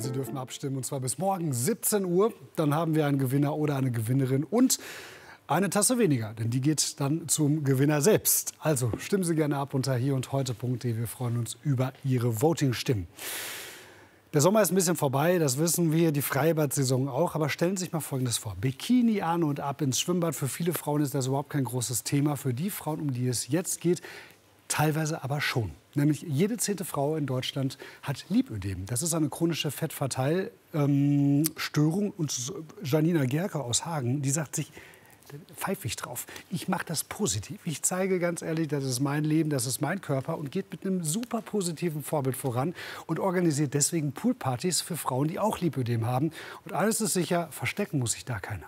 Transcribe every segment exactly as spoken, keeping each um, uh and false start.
Sie dürfen abstimmen, und zwar bis morgen siebzehn Uhr. Dann haben wir einen Gewinner oder eine Gewinnerin und eine Tasse weniger, denn die geht dann zum Gewinner selbst. Also stimmen Sie gerne ab unter hier und heute punkt de. Wir freuen uns über Ihre Voting-Stimmen. Der Sommer ist ein bisschen vorbei, das wissen wir, die Freibad-Saison auch. Aber stellen Sie sich mal Folgendes vor. Bikini an und ab ins Schwimmbad. Für viele Frauen ist das überhaupt kein großes Thema. Für die Frauen, um die es jetzt geht, teilweise aber schon. Nämlich jede zehnte Frau in Deutschland hat Lipödem. Das ist eine chronische Fettverteilstörung. Ähm, und Janina Gerke aus Hagen, die sagt sich, pfeife ich drauf. Ich mache das positiv. Ich zeige ganz ehrlich, das ist mein Leben, das ist mein Körper und geht mit einem super positiven Vorbild voran und organisiert deswegen Poolpartys für Frauen, die auch Lipödem haben. Und alles ist sicher, verstecken muss sich da keiner.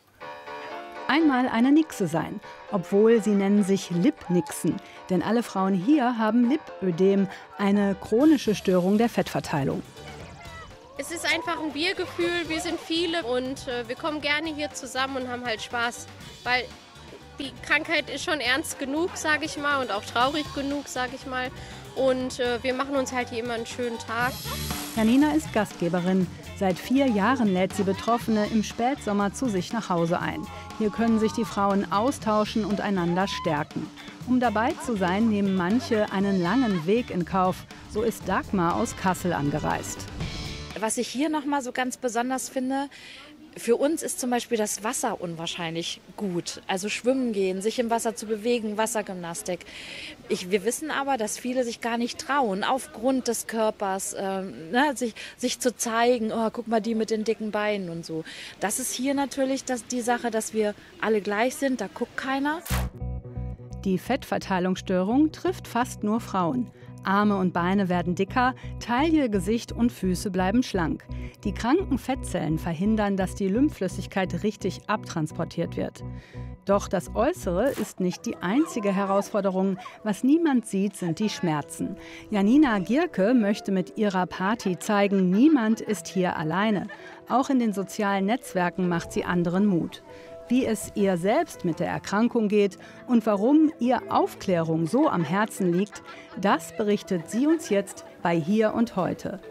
Einmal eine Nixe sein, obwohl sie nennen sich Lipnixen. Denn alle Frauen hier haben Lipödem, eine chronische Störung der Fettverteilung. Es ist einfach ein Wir-Gefühl, wir sind viele und äh, wir kommen gerne hier zusammen und haben halt Spaß, weil die Krankheit ist schon ernst genug, sage ich mal, und auch traurig genug, sage ich mal. Und äh, wir machen uns halt hier immer einen schönen Tag. Janina ist Gastgeberin. Seit vier Jahren lädt sie Betroffene im Spätsommer zu sich nach Hause ein. Hier können sich die Frauen austauschen und einander stärken. Um dabei zu sein, nehmen manche einen langen Weg in Kauf. So ist Dagmar aus Kassel angereist. Was ich hier noch mal so ganz besonders finde, für uns ist zum Beispiel das Wasser unwahrscheinlich gut. Also schwimmen gehen, sich im Wasser zu bewegen, Wassergymnastik. Ich, wir wissen aber, dass viele sich gar nicht trauen, aufgrund des Körpers, äh, ne, sich, sich zu zeigen, oh, guck mal, die mit den dicken Beinen und so. Das ist hier natürlich das, die Sache, dass wir alle gleich sind, da guckt keiner. Die Fettverteilungsstörung trifft fast nur Frauen. Arme und Beine werden dicker, Taille, Gesicht und Füße bleiben schlank. Die kranken Fettzellen verhindern, dass die Lymphflüssigkeit richtig abtransportiert wird. Doch das Äußere ist nicht die einzige Herausforderung. Was niemand sieht, sind die Schmerzen. Janina Gerke möchte mit ihrer Party zeigen, niemand ist hier alleine. Auch in den sozialen Netzwerken macht sie anderen Mut. Wie es ihr selbst mit der Erkrankung geht und warum ihr Aufklärung so am Herzen liegt, das berichtet sie uns jetzt bei Hier und Heute.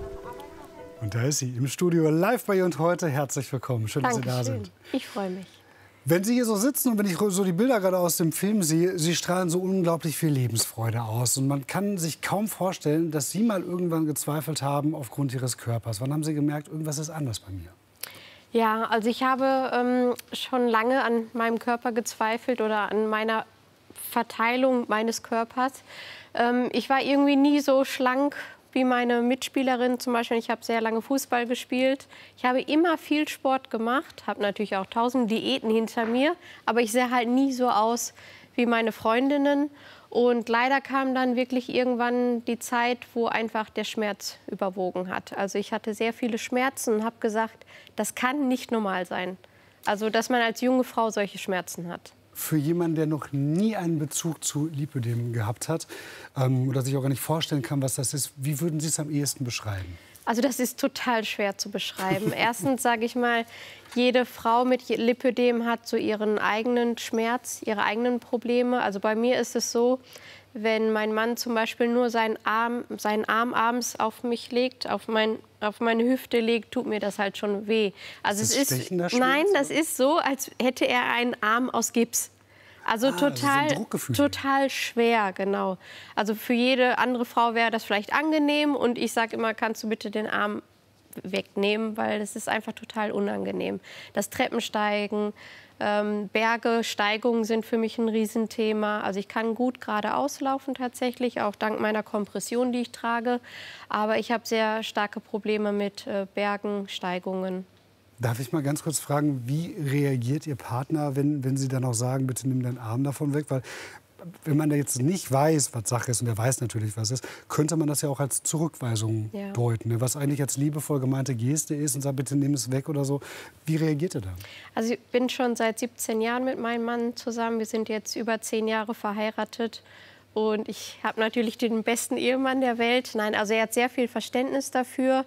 Und da ist sie im Studio live bei Hier und Heute. Herzlich willkommen, schön, dass Sie da sind. Ich freue mich. Wenn Sie hier so sitzen und wenn ich so die Bilder gerade aus dem Film sehe, Sie strahlen so unglaublich viel Lebensfreude aus. Und man kann sich kaum vorstellen, dass Sie mal irgendwann gezweifelt haben aufgrund Ihres Körpers. Wann haben Sie gemerkt, irgendwas ist anders bei mir? Ja, also ich habe ähm, schon lange an meinem Körper gezweifelt oder an meiner Verteilung meines Körpers. Ähm, ich war irgendwie nie so schlank wie meine Mitspielerin zum Beispiel. Ich habe sehr lange Fußball gespielt. Ich habe immer viel Sport gemacht, habe natürlich auch tausend Diäten hinter mir, aber ich sehe halt nie so aus wie meine Freundinnen. Und leider kam dann wirklich irgendwann die Zeit, wo einfach der Schmerz überwogen hat. Also ich hatte sehr viele Schmerzen und habe gesagt, das kann nicht normal sein. Also dass man als junge Frau solche Schmerzen hat. Für jemanden, der noch nie einen Bezug zu Lipödem gehabt hat ähm, oder sich auch gar nicht vorstellen kann, was das ist, wie würden Sie es am ehesten beschreiben? Also das ist total schwer zu beschreiben. Erstens sage ich mal, jede Frau mit Lipödem hat so ihren eigenen Schmerz, ihre eigenen Probleme. Also bei mir ist es so, wenn mein Mann zum Beispiel nur seinen Arm, seinen Arm abends auf mich legt, auf, mein, auf meine Hüfte legt, tut mir das halt schon weh. Also ist es ist, nein, das ist so, als hätte er einen Arm aus Gips. Also ah, total, also total schwer, genau. Also für jede andere Frau wäre das vielleicht angenehm. Und ich sage immer, kannst du bitte den Arm wegnehmen, weil das ist einfach total unangenehm. Das Treppensteigen, ähm, Berge, Steigungen sind für mich ein Riesenthema. Also ich kann gut geradeaus laufen tatsächlich, auch dank meiner Kompression, die ich trage. Aber ich habe sehr starke Probleme mit äh, Bergen, Steigungen. Darf ich mal ganz kurz fragen, wie reagiert Ihr Partner, wenn, wenn Sie dann auch sagen, bitte nimm deinen Arm davon weg? Weil wenn man da jetzt nicht weiß, was Sache ist, und er weiß natürlich, was ist, könnte man das ja auch als Zurückweisung ja. deuten. Ne? Was eigentlich als liebevoll gemeinte Geste ist und sagt, bitte nimm es weg oder so. Wie reagiert er da? Also ich bin schon seit siebzehn Jahren mit meinem Mann zusammen. Wir sind jetzt über zehn Jahre verheiratet. Und ich habe natürlich den besten Ehemann der Welt. Nein, also er hat sehr viel Verständnis dafür.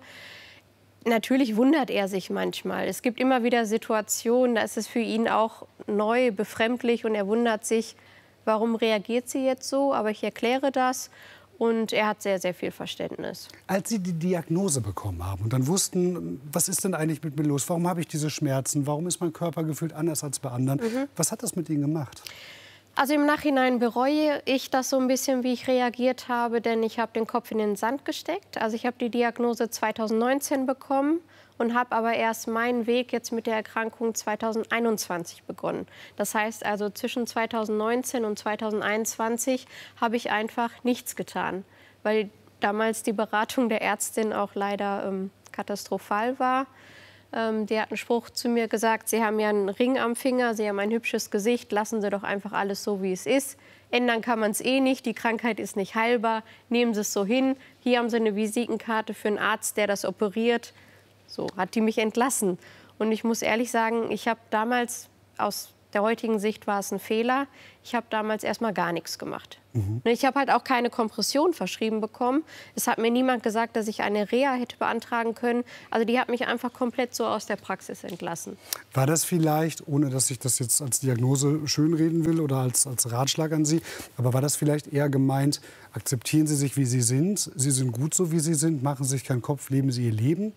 Natürlich wundert er sich manchmal. Es gibt immer wieder Situationen, da ist es für ihn auch neu, befremdlich und er wundert sich, warum reagiert sie jetzt so? Aber ich erkläre das Und er hat sehr, sehr viel Verständnis. Als Sie die Diagnose bekommen haben und dann wussten, was ist denn eigentlich mit mir los? Warum habe ich diese Schmerzen? Warum ist mein Körper gefühlt anders als bei anderen? Mhm. Was hat das mit Ihnen gemacht? Also im Nachhinein bereue ich das so ein bisschen, wie ich reagiert habe, denn ich habe den Kopf in den Sand gesteckt. Also ich habe die Diagnose zweitausendneunzehn bekommen und habe aber erst meinen Weg jetzt mit der Erkrankung zweitausendeinundzwanzig begonnen. Das heißt also zwischen zweitausendneunzehn und zweitausendeinundzwanzig habe ich einfach nichts getan, weil damals die Beratung der Ärztin auch leider ähm, katastrophal war. Ähm, die hat einen Spruch zu mir gesagt, Sie haben ja einen Ring am Finger, Sie haben ein hübsches Gesicht, lassen Sie doch einfach alles so, wie es ist. Ändern kann man es eh nicht, die Krankheit ist nicht heilbar, nehmen Sie es so hin. Hier haben Sie eine Visitenkarte für einen Arzt, der das operiert. So hat die mich entlassen. Und ich muss ehrlich sagen, ich habe damals, aus der heutigen Sicht war es ein Fehler, ich habe damals erst mal gar nichts gemacht. Mhm. Ich habe halt auch keine Kompression verschrieben bekommen. Es hat mir niemand gesagt, dass ich eine Reha hätte beantragen können. Also die hat mich einfach komplett so aus der Praxis entlassen. War das vielleicht, ohne dass ich das jetzt als Diagnose schönreden will oder als, als Ratschlag an Sie, aber war das vielleicht eher gemeint, akzeptieren Sie sich, wie Sie sind, Sie sind gut so, wie Sie sind, machen Sie sich keinen Kopf, leben Sie Ihr Leben?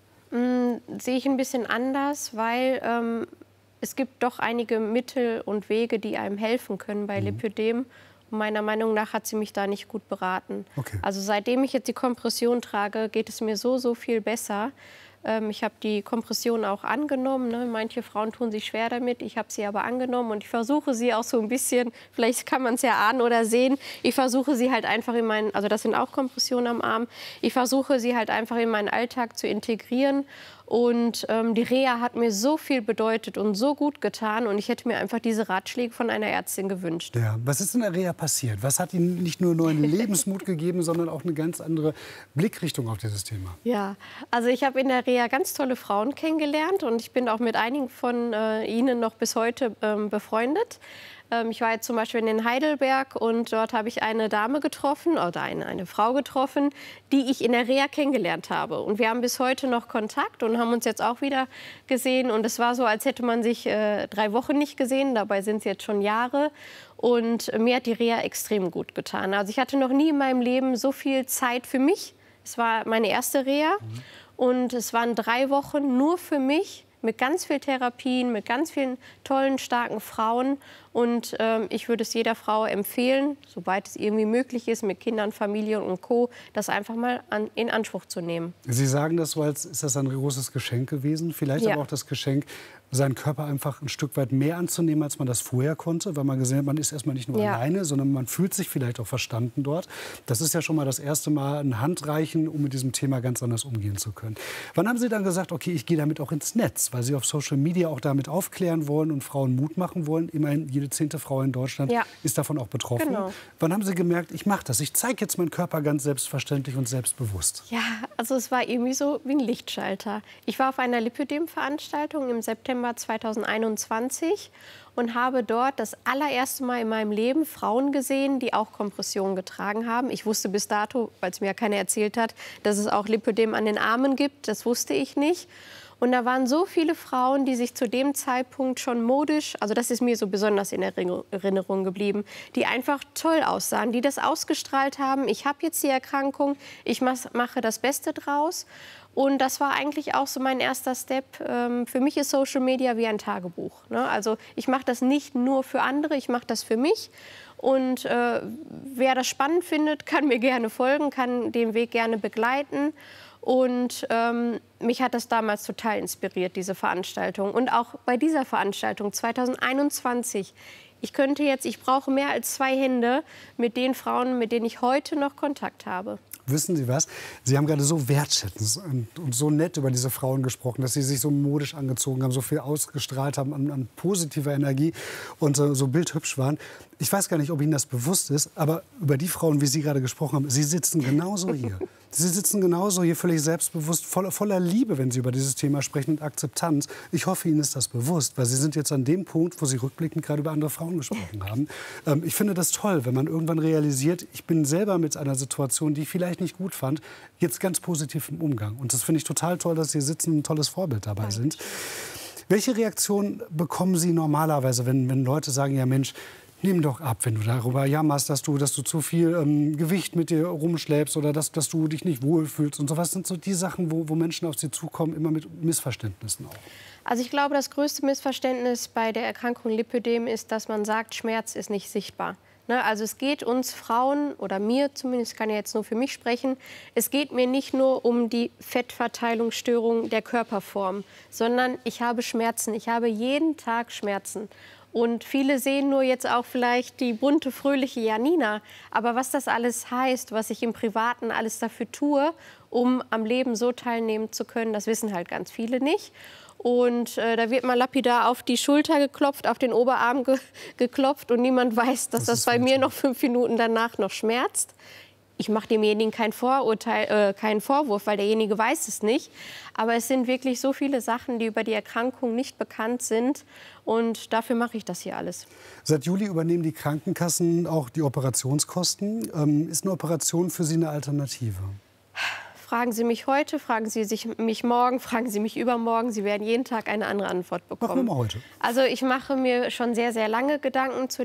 Mm, sehe ich ein bisschen anders, weil ähm, es gibt doch einige Mittel und Wege, die einem helfen können bei mhm. Lipödem. Und meiner Meinung nach hat sie mich da nicht gut beraten. Okay. Also seitdem ich jetzt die Kompression trage, geht es mir so, so viel besser. Ähm, ich habe die Kompression auch angenommen. Ne? Manche Frauen tun sich schwer damit. Ich habe sie aber angenommen und ich versuche sie auch so ein bisschen, vielleicht kann man es ja ahnen oder sehen, ich versuche sie halt einfach in meinen, also das sind auch Kompressionen am Arm, ich versuche sie halt einfach in meinen Alltag zu integrieren. Und ähm, die Reha hat mir so viel bedeutet und so gut getan. Und ich hätte mir einfach diese Ratschläge von einer Ärztin gewünscht. Ja. Was ist in der Reha passiert? Was hat Ihnen nicht nur neuen Lebensmut gegeben, sondern auch eine ganz andere Blickrichtung auf dieses Thema? Ja, also ich habe in der Reha ganz tolle Frauen kennengelernt. Und ich bin auch mit einigen von äh, ihnen noch bis heute ähm, befreundet. Ähm, ich war jetzt zum Beispiel in Heidelberg und dort habe ich eine Dame getroffen, oder eine, eine Frau getroffen, die ich in der Reha kennengelernt habe. Und wir haben bis heute noch Kontakt und haben uns jetzt auch wieder gesehen. Und es war so, als hätte man sich äh, drei Wochen nicht gesehen. Dabei sind es jetzt schon Jahre. Und äh, mir hat die Reha extrem gut getan. Also ich hatte noch nie in meinem Leben so viel Zeit für mich. Es war meine erste Reha. Mhm. Und es waren drei Wochen nur für mich, mit ganz vielen Therapien, mit ganz vielen tollen, starken Frauen. Und ähm, ich würde es jeder Frau empfehlen, soweit es irgendwie möglich ist, mit Kindern, Familie und Co., das einfach mal an, in Anspruch zu nehmen. Sie sagen das so, als ist das ein großes Geschenk gewesen. Vielleicht ja. aber auch das Geschenk, seinen Körper einfach ein Stück weit mehr anzunehmen, als man das vorher konnte. Weil man gesehen hat, man ist erstmal nicht nur ja. alleine, sondern man fühlt sich vielleicht auch verstanden dort. Das ist ja schon mal das erste Mal ein Handreichen, um mit diesem Thema ganz anders umgehen zu können. Wann haben Sie dann gesagt, okay, ich gehe damit auch ins Netz? Weil Sie auf Social Media auch damit aufklären wollen und Frauen Mut machen wollen. Immerhin jede zehnte Frau in Deutschland ja. ist davon auch betroffen. Genau. Wann haben Sie gemerkt, ich mache das? Ich zeige jetzt meinen Körper ganz selbstverständlich und selbstbewusst. Ja, also es war irgendwie so wie ein Lichtschalter. Ich war auf einer Lipödem-Veranstaltung im September zweitausendeinundzwanzig und habe dort das allererste Mal in meinem Leben Frauen gesehen, die auch Kompressionen getragen haben. Ich wusste bis dato, weil es mir ja keiner erzählt hat, dass es auch Lipödem an den Armen gibt. Das wusste ich nicht. Und da waren so viele Frauen, die sich zu dem Zeitpunkt schon modisch, also das ist mir so besonders in Erinnerung geblieben, die einfach toll aussahen, die das ausgestrahlt haben. Ich habe jetzt die Erkrankung, ich mache das Beste draus. Und das war eigentlich auch so mein erster Step. Für mich ist Social Media wie ein Tagebuch. Also ich mache das nicht nur für andere, ich mache das für mich. Und äh, wer das spannend findet, kann mir gerne folgen, kann den Weg gerne begleiten. Und ähm, mich hat das damals total inspiriert, diese Veranstaltung. Und auch bei dieser Veranstaltung zweitausendeinundzwanzig. Ich könnte jetzt, ich brauche mehr als zwei Hände mit den Frauen, mit denen ich heute noch Kontakt habe. Wissen Sie was? Sie haben gerade so wertschätzend und, und so nett über diese Frauen gesprochen, dass sie sich so modisch angezogen haben, so viel ausgestrahlt haben an, an positiver Energie und so, so bildhübsch waren. Ich weiß gar nicht, ob Ihnen das bewusst ist, aber über die Frauen, wie Sie gerade gesprochen haben, Sie sitzen genauso hier. Sie sitzen genauso hier völlig selbstbewusst, voller, voller Liebe, wenn Sie über dieses Thema sprechen und Akzeptanz. Ich hoffe, Ihnen ist das bewusst, weil Sie sind jetzt an dem Punkt, wo Sie rückblickend gerade über andere Frauen gesprochen haben. Ähm, ich finde das toll, wenn man irgendwann realisiert, ich bin selber mit einer Situation, die ich vielleicht nicht gut fand, jetzt ganz positiv im Umgang. Und das finde ich total toll, dass Sie sitzen und ein tolles Vorbild dabei sind. Welche Reaktion bekommen Sie normalerweise, wenn, wenn Leute sagen, ja Mensch, Nimm doch ab, wenn du darüber jammerst, dass du, dass du zu viel ähm, Gewicht mit dir rumschleppst oder dass, dass du dich nicht wohlfühlst und so. Was sind so die Sachen, wo, wo Menschen auf sie zukommen, immer mit Missverständnissen auch? Also ich glaube, das größte Missverständnis bei der Erkrankung Lipödem ist, dass man sagt, Schmerz ist nicht sichtbar. Ne? Also es geht uns Frauen, oder mir zumindest, ich kann ja jetzt nur für mich sprechen, es geht mir nicht nur um die Fettverteilungsstörung der Körperform, sondern ich habe Schmerzen. Ich habe jeden Tag Schmerzen. Und viele sehen nur jetzt auch vielleicht die bunte, fröhliche Janina. Aber was das alles heißt, was ich im Privaten alles dafür tue, um am Leben so teilnehmen zu können, das wissen halt ganz viele nicht. Und äh, da wird mal lapidar auf die Schulter geklopft, auf den Oberarm ge geklopft und niemand weiß, dass das, das bei mir noch fünf Minuten danach noch schmerzt. Ich mache demjenigen kein Vorurteil, äh, keinen Vorwurf, weil derjenige weiß es nicht. Aber es sind wirklich so viele Sachen, die über die Erkrankung nicht bekannt sind. Und dafür mache ich das hier alles. Seit Juli übernehmen die Krankenkassen auch die Operationskosten. Ähm, ist eine Operation für Sie eine Alternative? Fragen Sie mich heute, fragen Sie sich mich morgen, fragen Sie mich übermorgen. Sie werden jeden Tag eine andere Antwort bekommen. Machen wir mal heute. Also ich mache mir schon sehr, sehr lange Gedanken zu